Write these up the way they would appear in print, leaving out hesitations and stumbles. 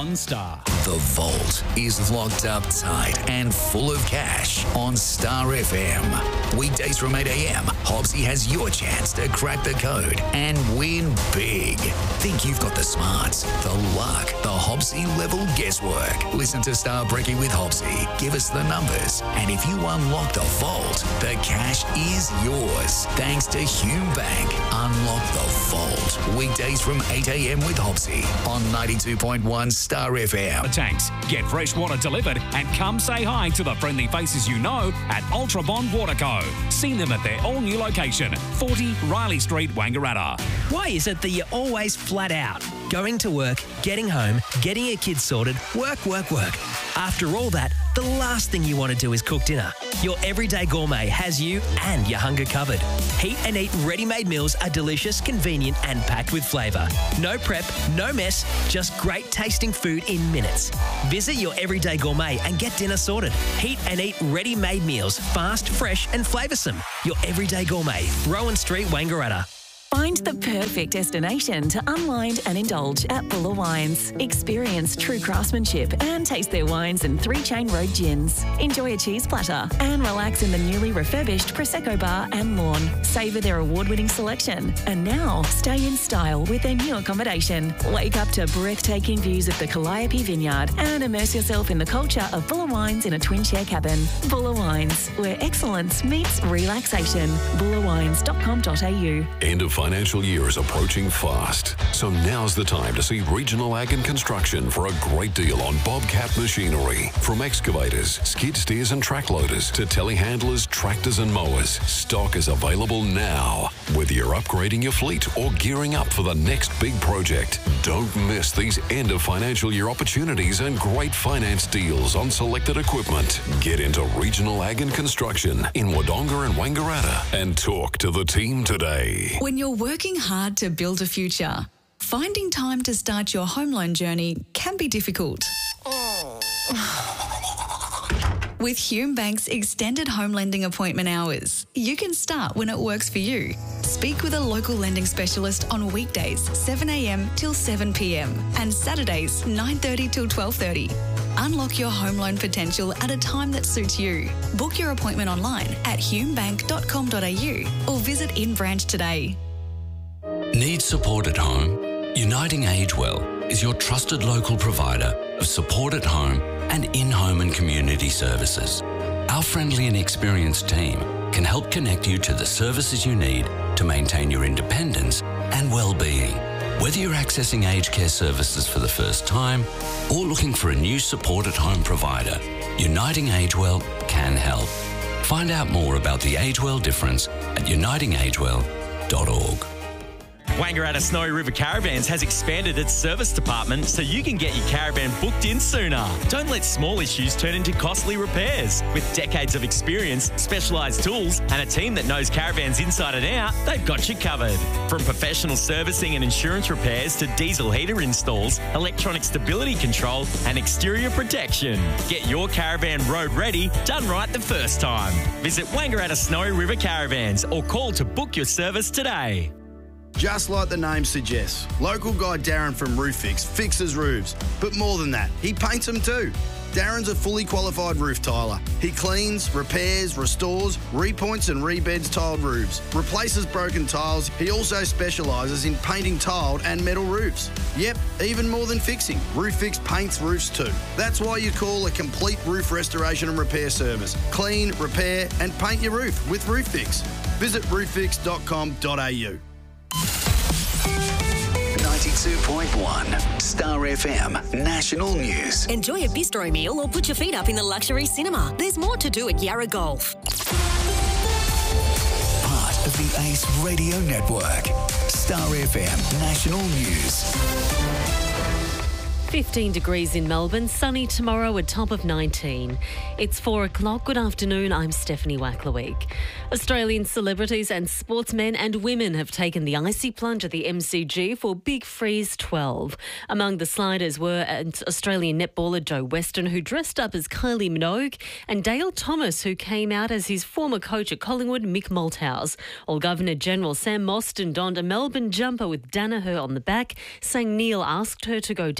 on Star. The Vault is locked up tight and full of cash on Star FM. Weekdays from 8 a.m, Hobbsy has your chance to crack the code and win big. Think you've got the smarts, the luck, the Hobbsy level guesswork. Listen to Star Breaking with Hobbsy. Give us the numbers. And if you unlock the Vault, the cash is yours. Thanks to Hume Bank. Unlock the Vault. Weekdays from 8 a.m. with Hobbsy on 92.1 Star FM. Tanks, get fresh water delivered and come say hi to the friendly faces you know at Ultra Bond Water Co. See them at their all-new location, 40 Riley Street, Wangaratta. Why is it that you're always flat out? Going to work, getting home, getting your kids sorted, work. After all that, the last thing you want to do is cook dinner. Your Everyday Gourmet has you and your hunger covered. Heat and Eat ready-made meals are delicious, convenient and packed with flavour. No prep, no mess, just great tasting food in minutes. Visit your Everyday Gourmet and get dinner sorted. Heat and Eat ready-made meals, fast, fresh and flavoursome. Your Everyday Gourmet, Rowan Street, Wangaratta. Find the perfect destination to unwind and indulge at Buller Wines. Experience true craftsmanship and taste their wines and 3 Chain Road gins. Enjoy a cheese platter and relax in the newly refurbished Prosecco bar and lawn. Savour their award-winning selection. And now, stay in style with their new accommodation. Wake up to breathtaking views of the Calliope Vineyard and immerse yourself in the culture of Buller Wines in a twin-chair cabin. Buller Wines, where excellence meets relaxation. bullerwines.com.au. End of financial year is approaching fast, so now's the time to see Regional Ag and Construction for a great deal on Bobcat machinery. From excavators, skid steers and track loaders to telehandlers, tractors and mowers, stock is available now. Whether you're upgrading your fleet or gearing up for the next big project, don't miss these end of financial year opportunities and great finance deals on selected equipment. Get into Regional Ag and Construction in Wodonga and Wangaratta and talk to the team today. When you're working hard to build a future, finding time to start your home loan journey can be difficult. With Hume Bank's extended home lending appointment hours, you can start when it works for you. Speak with a local lending specialist on weekdays 7 a.m. till 7 p.m. and Saturdays 9:30 till 12:30. Unlock your home loan potential at a time that suits you. Book your appointment online at humebank.com.au or visit in branch today. Need support at home? Uniting Agewell is your trusted local provider of support at home and in-home and community services. Our friendly and experienced team can help connect you to the services you need to maintain your independence and well-being. Whether you're accessing aged care services for the first time or looking for a new support at home provider, Uniting Agewell can help. Find out more about the Agewell difference at unitingagewell.org. Wangaratta Snowy River Caravans has expanded its service department so you can get your caravan booked in sooner. Don't let small issues turn into costly repairs. With decades of experience, specialised tools and a team that knows caravans inside and out, they've got you covered. From professional servicing and insurance repairs to diesel heater installs, electronic stability control and exterior protection. Get your caravan road ready, done right the first time. Visit Wangaratta Snowy River Caravans or call to book your service today. Just like the name suggests, local guy Darren from Roof Fix fixes roofs. But more than that, he paints them too. Darren's a fully qualified roof tiler. He cleans, repairs, restores, repoints and rebeds tiled roofs, replaces broken tiles. He also specialises in painting tiled and metal roofs. Yep, even more than fixing, Roof Fix paints roofs too. That's why you call a complete roof restoration and repair service. Clean, repair and paint your roof with Roof Fix. Visit rooffix.com.au. 92.1 Star FM National News. Enjoy a bistro meal or put your feet up in the luxury cinema. There's more to do at Yarra Golf. Part of the Ace Radio Network. Star FM National News. 15 degrees in Melbourne, sunny tomorrow, a top of 19. It's 4 o'clock. Good afternoon, I'm Stephanie Wacklerweek. Australian celebrities and sportsmen and women have taken the icy plunge at the MCG for Big Freeze 12. Among the sliders were Australian netballer Joe Weston, who dressed up as Kylie Minogue, and Dale Thomas, who came out as his former coach at Collingwood, Mick Malthouse. While Governor-General Sam Mostyn donned a Melbourne jumper with Danaher on the back, saying Neil asked her to go down the slide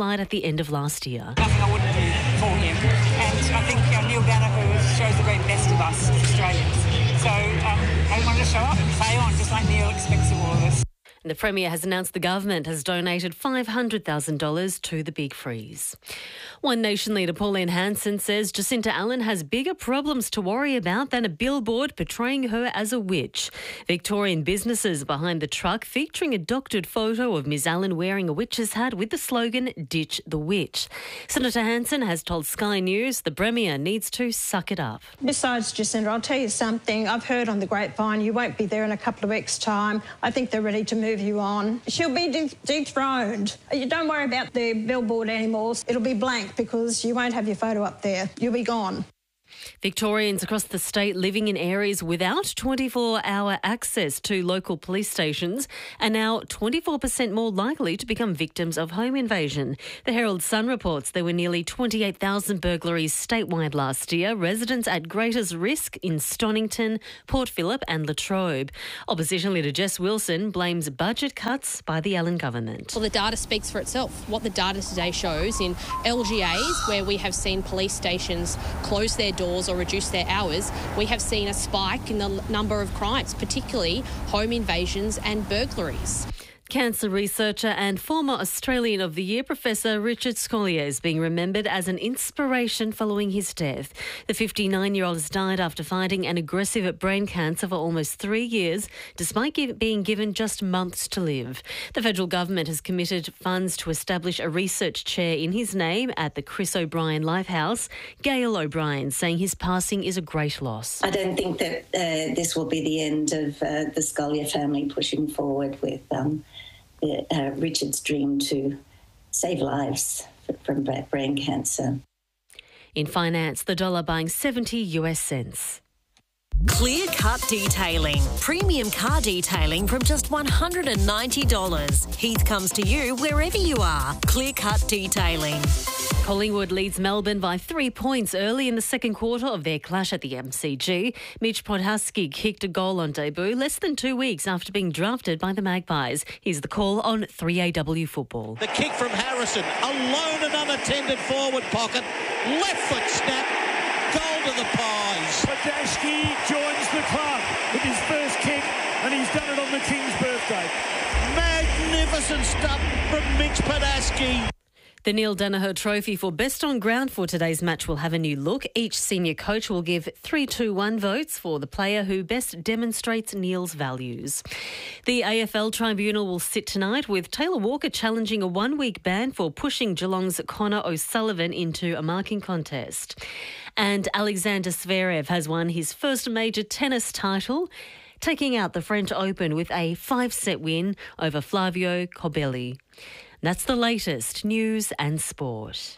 landslide at the end of last year. Nothing I wouldn't do for him. And I think Neil Danaher shows the very best of us as Australians. So I wanted to show up and play on, just like Neil expects of all of us. And the Premier has announced the government has donated $500,000 to the Big Freeze. One Nation leader, Pauline Hanson, says Jacinta Allen has bigger problems to worry about than a billboard portraying her as a witch. Victorian businesses behind the truck featuring a doctored photo of Ms Allen wearing a witch's hat with the slogan, "Ditch the Witch." Senator Hanson has told Sky News the Premier needs to suck it up. Besides, Jacinta, I'll tell you something. I've heard on the grapevine you won't be there in a couple of weeks' time. I think they're ready to move you on. She'll be dethroned. You don't worry about the billboard anymore. It'll be blank because you won't have your photo up there. You'll be gone. Victorians across the state living in areas without 24-hour access to local police stations are now 24% more likely to become victims of home invasion. The Herald Sun reports there were nearly 28,000 burglaries statewide last year, residents at greatest risk in Stonington, Port Phillip and Latrobe. Opposition leader Jess Wilson blames budget cuts by the Allen government. Well, the data speaks for itself. What the data today shows in LGAs, where we have seen police stations close their doors or reduce their hours, we have seen a spike in the number of crimes, particularly home invasions and burglaries. Cancer researcher and former Australian of the Year Professor Richard Scolyer is being remembered as an inspiration following his death. The 59-year-old has died after fighting an aggressive brain cancer for almost 3 years, despite being given just months to live. The federal government has committed funds to establish a research chair in his name at the Chris O'Brien Lifehouse. Gail O'Brien saying his passing is a great loss. I don't think that this will be the end of the Scolyer family pushing forward with Richard's dream to save lives from brain cancer. In finance, the dollar buying 70 US cents. Clear Cut Detailing. Premium car detailing from just $190. Heath comes to you wherever you are. Clear Cut Detailing. Collingwood leads Melbourne by 3 points early in the second quarter of their clash at the MCG. Mitch Podhusky kicked a goal on debut less than 2 weeks after being drafted by the Magpies. Here's the call on 3AW Football. The kick from Harrison, alone and unattended forward pocket, left foot snap, goal to the Pies. Podhusky joins the club with his first kick, and he's done it on the King's birthday. Magnificent stuff from Mitch Podhusky. The Neil Danaher Trophy for Best on Ground for today's match will have a new look. Each senior coach will give 3-2-1 votes for the player who best demonstrates Neil's values. The AFL Tribunal will sit tonight with Taylor Walker challenging a 1-week ban for pushing Geelong's Connor O'Sullivan into a marking contest. And Alexander Zverev has won his first major tennis title, taking out the French Open with a 5-set win over Flavio Cobolli. That's the latest news and sport.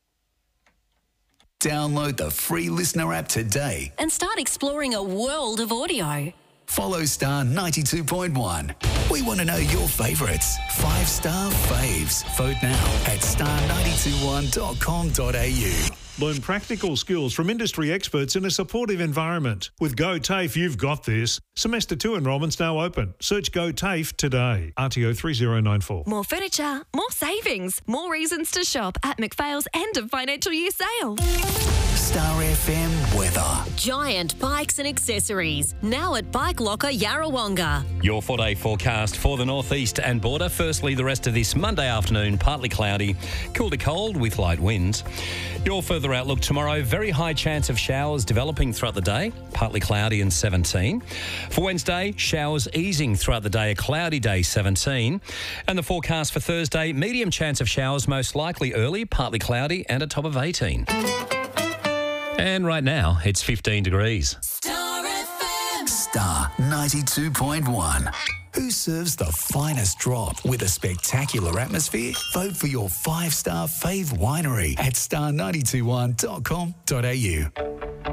Download the free Listener app today And start exploring a world of audio. Follow Star 92.1. We want to know your favourites. 5-star faves. Vote now at star921.com.au. Learn practical skills from industry experts in a supportive environment. With Go TAFE, you've got this. Semester 2 enrolment's now open. Search Go TAFE today. RTO 3094. More furniture, more savings, more reasons to shop at McPhail's end of financial year sale. Star FM weather. Giant bikes and accessories. Now at Bike Locker Yarrawonga. Your 4-day forecast for the northeast and border. Firstly, the rest of this Monday afternoon, partly cloudy, cool to cold with light winds. Your further outlook tomorrow, very high chance of showers developing throughout the day, partly cloudy and 17. For Wednesday, showers easing throughout the day, a cloudy day, 17. And the forecast for Thursday, medium chance of showers, most likely early, partly cloudy and a top of 18. And right now, it's 15 degrees. Star FM. Star 92.1. Who serves the finest drop with a spectacular atmosphere? Vote for your 5-star fave winery at star921.com.au.